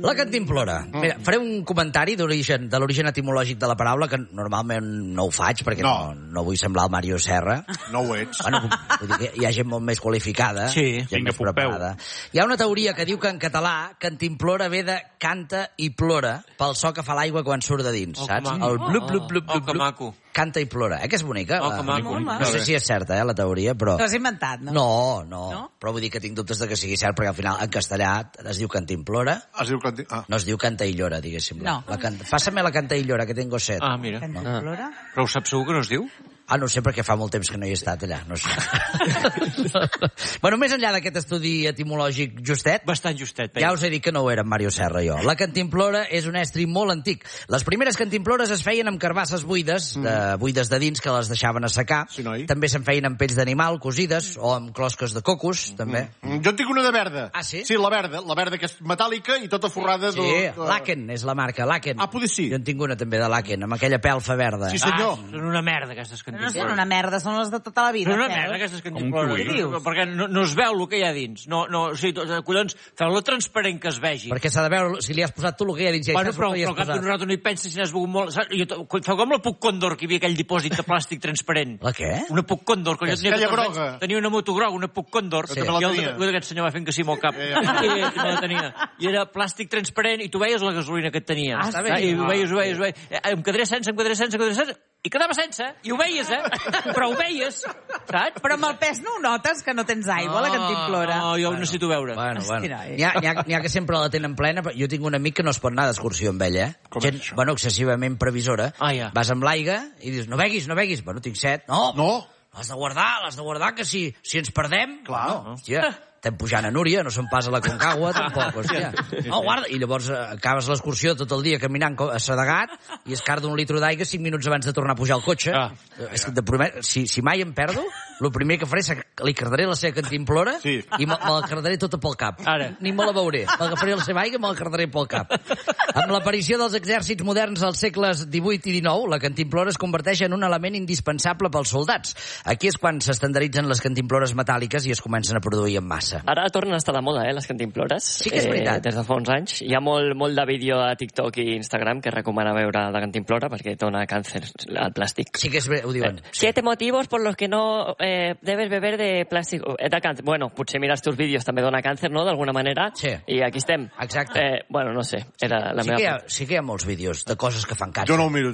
La cantimplora. Mira, faré un comentari de l'origen etimològic de la paraula, que normalment no ho faig, perquè no vull semblar el Mario Serra. No ho ets. Bueno, vull dir que hi ha gent molt més qualificada, gent més preparada. Hi ha una teoria que diu que en català cantimplora ve de canta i plora pel so que fa l'aigua quan surt de dins, saps? El blup, blup, blup, blup, blup, canta i plora. Que és bonica? No sé si és certa, la teoria, però... T'ho has inventat, no? No. Però vull dir que tinc dubtes de que sigui cert, perquè al final en castellà es diu cantimplora. No es diu canta i llora, diguéssim. No. Pásame la canta i llora, que tengo set. Ah, mira. Cantimplora? Però ho saps segur que no es diu? Ah, no sé, perquè fa molt temps que no hi he estat allà, no sé. Bueno, més enllà d'aquest estudi etimològic justet... Bastant justet. Ja us he dit que no ho era en Mario Serra, jo. La cantimplora és un estri molt antic. Les primeres cantimplores es feien amb carbasses buides de dins, que les deixaven assecar. Sí, noi. També se'n feien amb pells d'animal, cosides, o amb closques de cocos, també. Jo en tinc una de verda. Ah, sí? Sí, la verda, que és metàl·lica i tota forrada Sí, Laken és la marca, Laken. Ah, potser sí. Jo en tinc una també de Laken, amb aquella pelfa verda. Sí, senyor. Són una merda, aquestes No cantimplores. són una merda, són les de tota la vida. Són una merda, aquestes cantimplores. Què dius? Perquè no es veu el que hi ha dins. No, o sigui, collons, feu-lo transparent que es vegi. Perquè s'ha de veure si li has posat tu el que hi ha dins. Bueno, però cap de nosaltres no hi pensa si n'has begut molt. Feu com la Puc Còndor, que hi havia aquell dipòsit de plàstic transparent. La què? Una Puc Còndor. Aquella groga. Tenia una moto groga, una Puc Còndor. Sí. I aquest senyor va fent que sí amb el cap. I no la tenia. I era plàstic transparent i tu veies la gasolina que et tenia. Ah, està bé. I ho veies. Em quedaré sense, i quedava sense, i ho veies, però ho veies, saps? Però amb el pes no ho notes, que no tens aigua, la cantimplora? No, jo ho necessito veure. Bueno. N'hi ha que sempre la tenen plena, però jo tinc un amic que no es pot anar d'excursió amb ella, gent, excessivament previsora. Vas amb l'aigua i dius, no beguis. Bueno, tinc set. No. L'has de guardar, que si ens perdem... Clar. No, hòstia, estem pujant a Núria, no som pas a la Concagua, tampoc, hòstia. No, guarda. I llavors acabes l'excursió tot el dia caminant assedegat i es carda un litro d'aigua 5 minuts abans de tornar a pujar al cotxe. És que si mai em perdo, el primer que faré és li cardaré la seva cantimplora i me la cardaré tota pel cap. Ni me la veuré. M'agafaré la seva aigua i me la cardaré pel cap. Amb l'aparició dels exèrcits moderns als segles XVIII i XIX, la cantimplora es converteix en un element indispensable pels soldats. Aquí és quan s'estandarditzen les cantimplores metàl·liques i es comencen a produir en massa. Ara tornen a estar de moda, les cantimplores. Sí que és veritat. Des de fa uns anys. Hi ha molt de vídeo a TikTok i Instagram que recomana veure la cantimplora perquè dona càncer al plàstic. Sí que és veritat, ho diuen. 7 motivos por los que no debes beber de plàstic. Bueno, potser mirar els teus vídeos també dona càncer, no?, d'alguna manera. Sí. I aquí estem. Exacte. Bueno, no sé, era la meva... Sí que hi ha molts vídeos de coses que fan càncer. Jo no ho miro,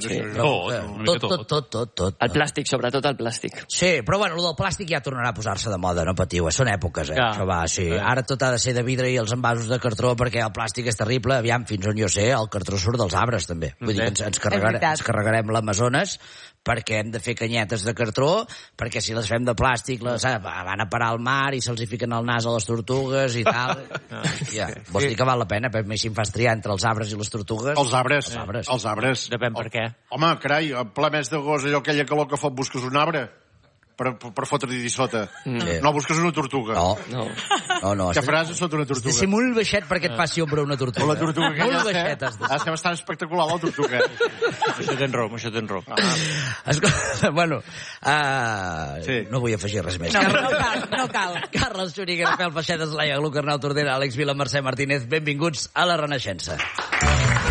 això. Tot. El plàstic, sobretot el plàstic. Sí, però bueno, el del plàstic ja tornarà a posar-se de moda, no patiu, són èpoques, això va, sí. Ara tot ha de ser de vidre i els envasos de cartró perquè el plàstic és terrible. Aviam, fins on jo sé, el cartró surt dels arbres, també. Vull dir que ens carregarem l'Amazones perquè hem de fer canyetes de cartró, perquè si les fem de plàstic van a parar al mar i se'ls hi fiquen al nas a les tortugues i tal. Vols dir que val la pena? Per mi si em fas triar entre els arbres i les tortugues... Els arbres. Depèn per què. Home, carai, en ple mes d'agost, allò, aquella calor que fot, busques un arbre per fotre-hi sota. No busques una tortuga. No. Què faràs sota una tortuga? Has de ser molt baixet perquè et faci ombra una tortuga. La tortuga que molt baixet has de ser. Ha de ser bastant espectacular, la tortuga. Això tens raó. Bueno, no vull afegir res més. No cal. Carles Xúñiga, Rafael Feixedes, Laia Gluc, Arnau Tordera, Àlex Vila, Mercè Martínez, benvinguts a La Renaixença.